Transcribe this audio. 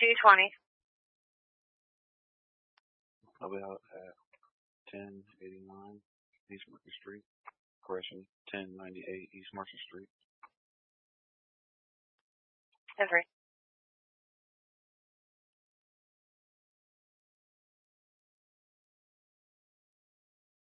220. I'll be out at 1089 East Market Street. Correction, 1098 East Market Street. 10-3.